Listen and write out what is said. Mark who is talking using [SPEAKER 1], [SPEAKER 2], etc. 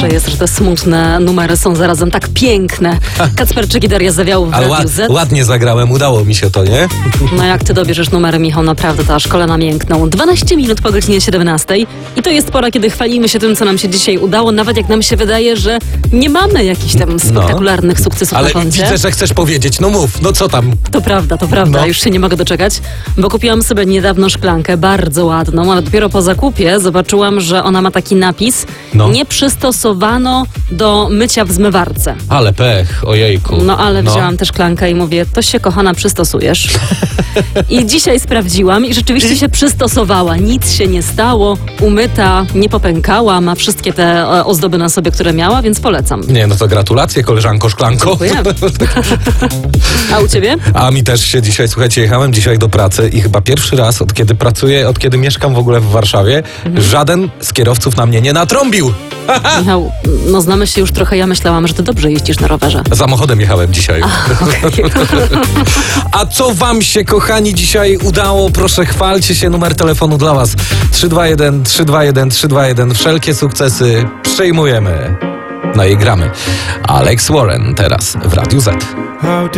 [SPEAKER 1] najlepsze jest, że te smutne numery są zarazem tak piękne. Kacperczyk i Daria Zawiałów w
[SPEAKER 2] Ale
[SPEAKER 1] Radiu Z.
[SPEAKER 2] ładnie zagrałem, udało mi się to, nie?
[SPEAKER 1] No jak ty dobierzesz numery, Michał, naprawdę to aż kolana miękną. 12 minut po godzinie 17 i to jest pora, kiedy chwalimy się tym, co nam się dzisiaj udało, nawet jak nam się wydaje, że nie mamy jakichś tam spektakularnych sukcesów
[SPEAKER 2] Ale
[SPEAKER 1] na koncie.
[SPEAKER 2] widzę, że chcesz powiedzieć, no mów, no co tam?
[SPEAKER 1] To prawda,
[SPEAKER 2] No.
[SPEAKER 1] już się nie mogę doczekać, bo kupiłam sobie niedawno szklankę, bardzo ładną, ale dopiero po zakupie zobaczyłam, że ona ma taki napis: nie przystosowano do mycia w zmywarce.
[SPEAKER 2] Ale pech, ojejku.
[SPEAKER 1] No ale wzięłam tę szklankę i mówię, to się, kochana, przystosujesz. I dzisiaj sprawdziłam i rzeczywiście się przystosowała. Nic się nie stało, umyta, nie popękała, ma wszystkie te ozdoby na sobie, które miała, więc polecam.
[SPEAKER 2] Nie, no to gratulacje, koleżanko szklanko.
[SPEAKER 1] Dziękuję. A u ciebie?
[SPEAKER 2] A mi też się dzisiaj, słuchajcie, jechałem dzisiaj do pracy i chyba pierwszy raz, od kiedy pracuję, od kiedy mieszkam w ogóle w Warszawie, żaden z kierowców na mnie nie natrąbił.
[SPEAKER 1] Michał, no znamy się już trochę, ja myślałam, że ty dobrze jeździsz na rowerze.
[SPEAKER 2] Samochodem jechałem dzisiaj.
[SPEAKER 1] Okay.
[SPEAKER 2] A co wam się, kochani, dzisiaj udało? Proszę, chwalcie się, numer telefonu dla was 321 321 321. Wszelkie sukcesy przejmujemy. No i gramy. Alex Warren teraz w Radiu Z.